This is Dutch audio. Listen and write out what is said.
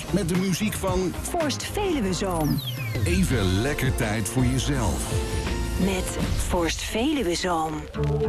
Met de muziek van Forst Veluwezoom. Even lekker tijd voor jezelf. Met Forst Veluwezoom.